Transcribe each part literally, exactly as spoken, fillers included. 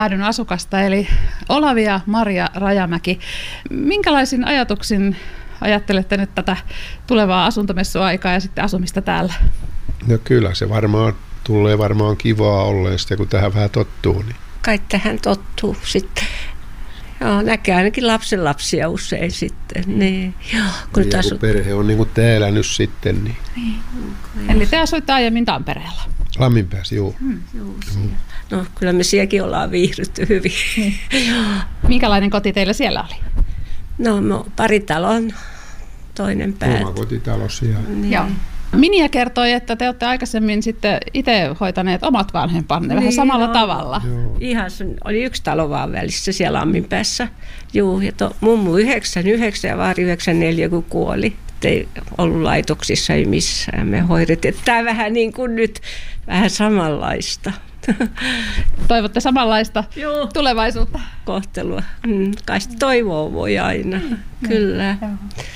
Päädyn asukasta eli Olavi ja Maria Rajamäki. Minkälaisin ajatuksin ajattelette nyt tätä tulevaa asuntomessuaikaa ja sitten asumista täällä? No kyllä se varmaan tulee varmaan kivaa olleen sitä, kun tähän vähän tottuu. Niin. Kai tähän tottuu sitten. Joo, näkee ainakin lapsenlapsia usein sitten. Niin, joo, kun ja kun perhe on niin kuin täällä nyt sitten. Niin. Niin. Eli te asuitte aiemmin Tampereella? Lamminpäässä, joo. Hmm. joo no kyllä me sielläkin ollaan viihdytty hyvin. Niin. Minkälainen koti teillä siellä oli? No, no paritalon toinen päät. Oma kotitalo siellä. Niin. Joo. Minja kertoi, että te olette aikaisemmin sitten itse hoitaneet omat vanhempanne niin, vähän samalla joo. tavalla. Joo. Ihan sun, oli yksi talo vaan välissä siellä Lamminpäässä. Juu, ja to, mummu yhdeksänkymmentäyhdeksän ja vaari yhdeksänkymmentäneljä kun kuoli. Ei ollut laitoksissa ei missään. Me hoidettiin. Tämä vähän niin kuin nyt, vähän samanlaista. Toivotte samanlaista Joo. tulevaisuutta? Kohtelua. Mm, kai sitä toivoa voi aina. Mm, Kyllä. Joo.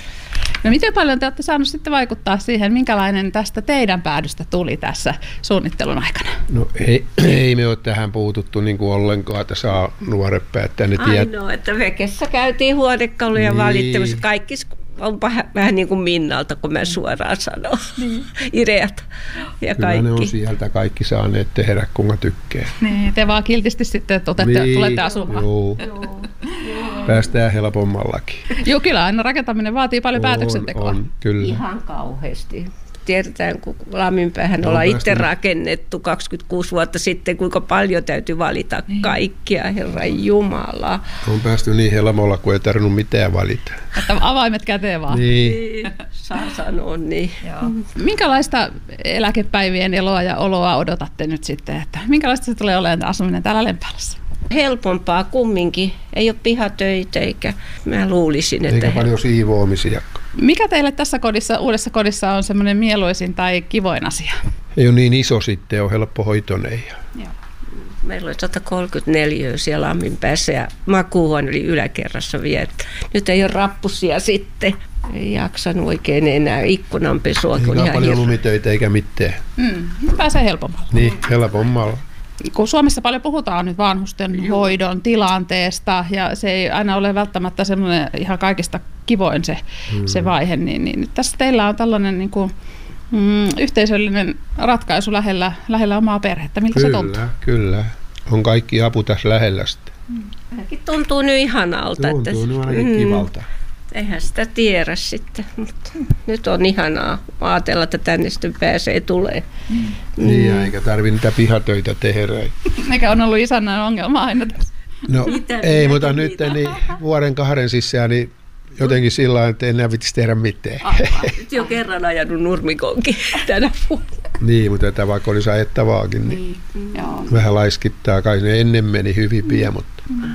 No miten paljon te olette saaneet sitten vaikuttaa siihen, minkälainen tästä teidän päädystä tuli tässä suunnittelun aikana? No ei, ei me ole tähän puututtu niin kuin ollenkaan, että saa nuoret päättää. Ne tiedät... Ainoa, että vekessä käytiin huonekaluja niin. valittamassa. Kaikki on vähän niin kuin Minnalta, kun mä suoraan sanon. Niin. Ireat ja Kyllä kaikki. ne on sieltä kaikki saaneet tehdä, kunga tykkää. Niin, te vaan kiltisti sitten otette, niin. tulette asumaan. Joo. Joo. Päästään helpommallakin. Joo, kyllä aina rakentaminen vaatii paljon on, päätöksentekoa. On, kyllä. Ihan kauheasti. Tiedetään, kun Lamminpäähän no, ollaan itse rakennettu kaksikymmentäkuusi vuotta sitten, kuinka paljon täytyy valita niin. kaikkia, Herran Jumala. On päästy niin helmolla, kun ei tarvinnut mitään valita. Että avaimet käteen vaan. Niin. niin. Saa sanoa niin. Joo. Minkälaista eläkepäivien eloa ja oloa odotatte nyt sitten? Että minkälaista se tulee olemaan asuminen täällä Lempäälässä? Helpompaa kumminkin. Ei ole pihatöitä eikä mä luulisin, että... Eikä paljon siivoamisia. Mikä teille tässä kodissa, uudessa kodissa on semmoinen mieluisin tai kivoin asia? Ei ole niin iso sitten, on helppo hoitoinen. Joo. Meillä oli sata kolmekymmentäneljä siellä Lamminpäässä ja makuuhuone oli yläkerrassa vielä. Nyt ei ole rappusia sitten. Ei jaksanut oikein enää ikkunanpesua. Eikä ole paljon lumitöitä eikä mitään. Mm, pääsee helpommalla. Niin, helpommalla. Kun Suomessa paljon puhutaan nyt vanhusten Joo. hoidon tilanteesta ja se ei aina ole välttämättä semmoinen ihan kaikista kivoin se, mm. se vaihe, niin, niin nyt tässä teillä on tällainen niin kuin, mm, yhteisöllinen ratkaisu lähellä, lähellä omaa perhettä. Miltä kyllä, se tuntuu? Kyllä, on kaikki apu tässä lähellä sitten. Mm. Tuntuu nyt ihanalta. Tuntuu että, nyt ainakin mm, kivalta. Eihän sitä tiedä sitten, mutta nyt on ihanaa ajatella, että tänne sitten pääsee tulee. Mm. Niin, mm. eikä tarvitse niitä pihatöitä tehdä. Mikä on ollut isännän ongelma aina tässä? No mitä ei, mutta nyt niin, vuoden kahden sisään niin jotenkin sillä lailla, että enää vitsi tehdä mitään. Nyt jo kerran ajanut nurmikonkin tänä vuonna. Niin, mutta tätä vaikka olisi ajettavaakin, niin mm. vähän laiskittaa. Kai ne ennen meni hyvin pian, mutta... Mm.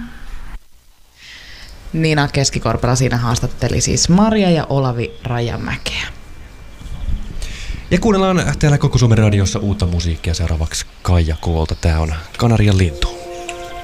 Niina Keskikorpela siinä haastatteli siis Maria ja Olavi Rajamäkeä. Ja kuunnellaan täällä Koko Suomen radiossa uutta musiikkia seuraavaksi Kaija Koolta. Tää on Kanarian lintu.